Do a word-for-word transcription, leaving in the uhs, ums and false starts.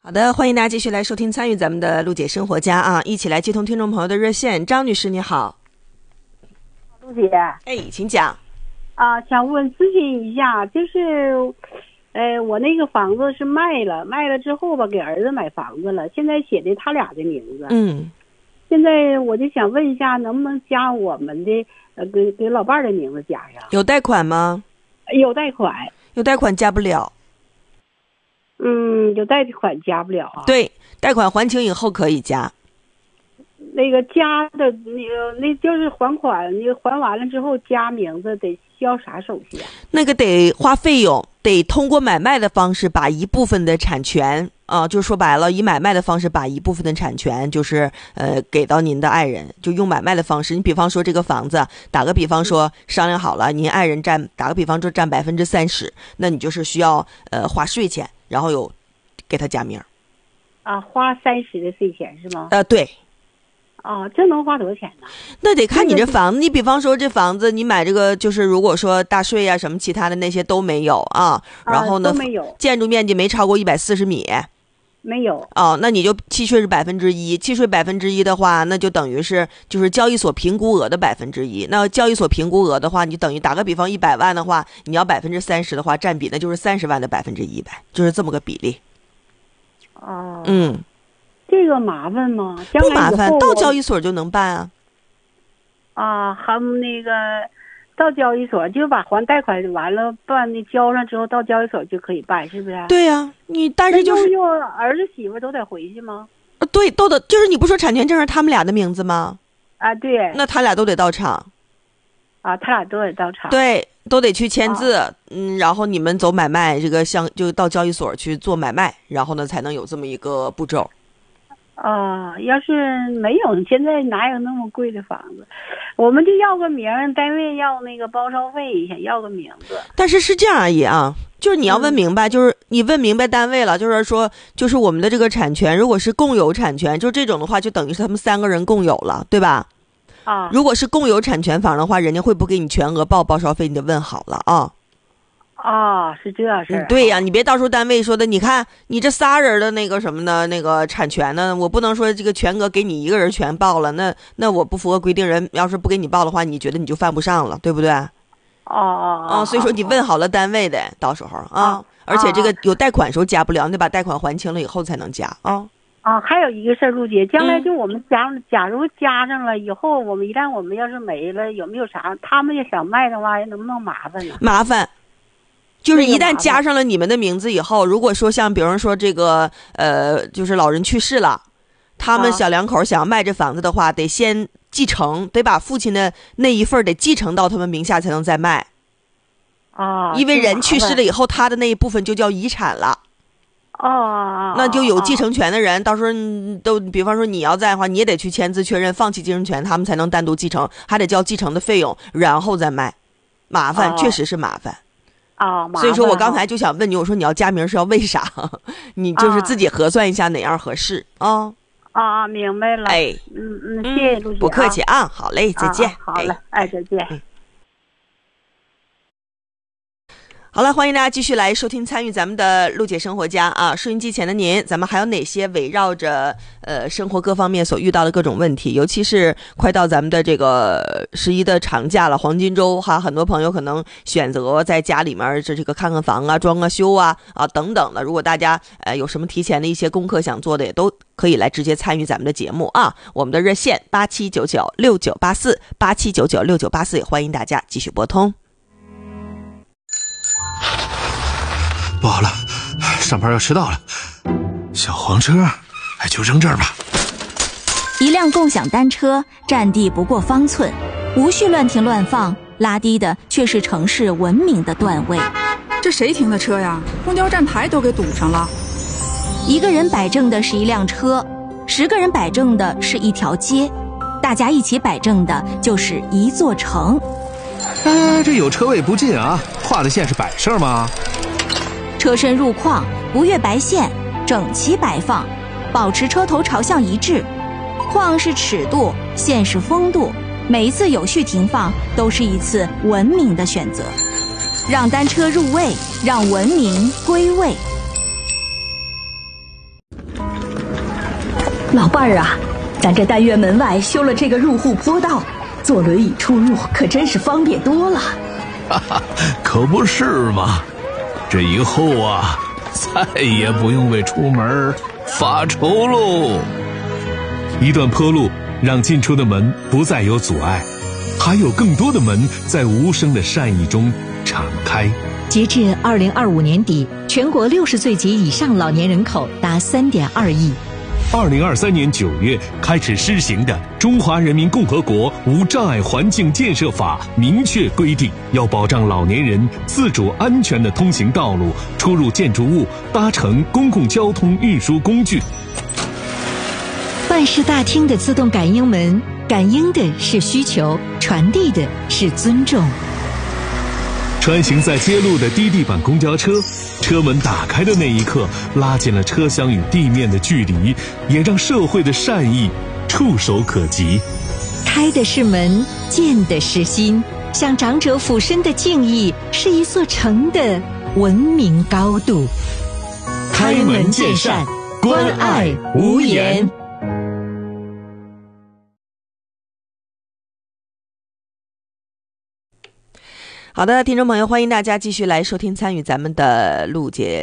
好的，欢迎大家继续来收听参与咱们的陆姐生活家啊，一起来接通听众朋友的热线。张女士你好。 陆姐， 哎，请讲。 啊，想问咨询一下，就是，呃，我那个房子是卖了，卖了之后吧，给儿子买房子了，现在写的他俩的名字。 嗯。 现在我就想问一下，能不能加我们的呃，给给老伴儿的名字加上？ 有贷款吗？ 有贷款。 有贷款加不了。 嗯，有贷款加不了啊。 对，贷款还清以后可以加。 那个加的那个那就是还款，那个还完了之后加名字得需要啥手续啊？ 那个得花费用，得通过买卖的方式把一部分的产权啊、呃，就说白了，以买卖的方式把一部分的产权就是呃给到您的爱人，就用买卖的方式。你比方说这个房子，打个比方说商量好了，您爱人占，打个比方说占百分之三十，那你就是需要呃花税钱，然后有给他加名。 啊，花三十的税钱是吗？ 呃，对。 哦，这能花多少钱呢？ 那得看你这房子，你比方说这房子你买这个，就是如果说大税啊什么其他的那些都没有啊，然后呢、 啊、都没有， 建筑面积没超过一百四十米， 没有哦，那你就契税是百分之一，契税百分之一的话，那就等于是就是交易所评估额的百分之一。那交易所评估额的话，你等于打个比方一百万的话，你要百分之三十的话，占比那就是三十万的百分之一呗，就是这么个比例。 哦， 嗯。 这个麻烦吗？ 不麻烦，到交易所就能办啊。 啊，还那个到交易所就把还贷款完了办的交上之后，到交易所就可以办，是不是？ 对呀、啊，你但是就是用儿子媳妇都得回去吗？ 啊，对，都得，就是你不说产权证是他们俩的名字吗？ 啊，对。 那他俩都得到场。 啊，他俩都得到场。 对，都得去签字， 啊、 嗯，然后你们走买卖，这个像就到交易所去做买卖，然后呢才能有这么一个步骤。 啊，要是没有，现在哪有那么贵的房子？我们就要个名，单位要那个包烧费，想要个名字。 但是是这样而已啊，就是你要问明白，嗯、就是你问明白单位了，就是说，就是我们的这个产权，如果是共有产权，就这种的话，就等于是他们三个人共有了，对吧？ 啊， 如果是共有产权房的话，人家会不给你全额报包烧费，你得问好了啊。 啊，是这事儿、 嗯。对呀、啊，你别到时候单位说的，你看你这仨人的那个什么的那个产权呢，我不能说这个全额给你一个人全报了，那那我不符合规定，人要是不给你报的话，你觉得你就犯不上了，对不对？哦哦哦，所以说你问好了单位的，到时候啊，啊而且这个有贷款时候加不了，你得把贷款还清了以后才能加啊。 啊，还有一个事儿，陆姐，将来就我们假、嗯、假如加上了以后，我们一旦我们要是没了，有没有啥？他们要想卖的话，能不能麻烦呢？ 麻烦。就是一旦加上了你们的名字以后，如果说像比如说这个呃，就是老人去世了，他们小两口想要卖这房子的话，得先继承，得把父亲的那一份得继承到他们名下才能再卖。 啊， 因为人去世了以后，他的那一部分就叫遗产了。 哦， 那就有继承权的人，到时候都比方说你要在的话，你也得去签字确认放弃继承权，他们才能单独继承，还得交继承的费用，然后再卖，麻烦， 哦、 确实是麻烦。 啊、哦， 所以说我刚才就想问你，我说你要加名是要为啥？你就是自己核算一下哪样合适啊？ 啊、哦，明白了。 哎， 嗯嗯，谢谢陆姐、啊， 不客气啊，好嘞，再见。 啊、好嘞，哎，再见。嗯好了，欢迎大家继续来收听参与咱们的陆姐生活家啊！收音机前的您，咱们还有哪些围绕着呃生活各方面所遇到的各种问题？尤其是快到咱们的这个十一的长假了，黄金周哈，很多朋友可能选择在家里面这这个看看房啊、装个修啊啊等等的。如果大家呃有什么提前的一些功课想做的，也都可以来直接参与咱们的节目啊！我们的热线八七九九六九八四八七九九六九八四，也欢迎大家继续拨通。 不好了，上班要迟到了。小黄车，哎，就扔这儿吧。 一辆共享单车占地不过方寸，无序乱停乱放，拉低的却是城市文明的段位。 这谁停的车呀？公交站牌都给堵上了。 一个人摆正的是一辆车，十个人摆正的是一条街，大家一起摆正的就是一座城。 哎，这有车位不进啊，画的线是摆设吗？ 车身入框，不越白线，整齐摆放，保持车头朝向一致。框是尺度，线是风度，每一次有序停放都是一次文明的选择。让单车入位，让文明归位。 老伴儿啊，咱这但院门外修了这个入户坡道，坐轮椅出入可真是方便多了。 哈哈，可不是嘛！这以后啊，再也不用为出门发愁喽。 一段坡路让进出的门不再有阻碍，还有更多的门在无声的善意中敞开。 截至二零二五年底，全国六十岁及以上老年人口达三点二亿。 二零二三年九月开始施行的《中华人民共和国无障碍环境建设法》明确规定，要保障老年人自主安全的通行道路、出入建筑物、搭乘公共交通运输工具。 办事大厅的自动感应门，感应的是需求，传递的是尊重。 穿行在街路的低地板公交车，车门打开的那一刻，拉近了车厢与地面的距离，也让社会的善意触手可及。 开的是门，见的是心，向长者俯身的敬意，是一座城的文明高度。 开门见山，关爱无言。 好的，听众朋友，欢迎大家继续来收听参与咱们的录节